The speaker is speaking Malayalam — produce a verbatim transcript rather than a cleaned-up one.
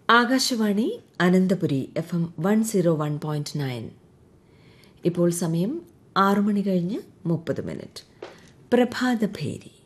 Akashvani Ananthapuri F M one zero one point nine. ഇപ്പോൾ സമയം ആറു മണി കഴിഞ്ഞ് മുപ്പത് മിനിറ്റ്. പ്രഭാതഭേരി.